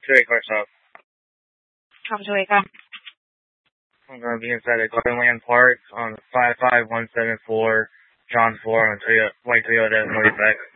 2-8 car stop. Come to wake up. I'm going to be inside the Garland Park on 55174 John 4 on White Toyota Northback.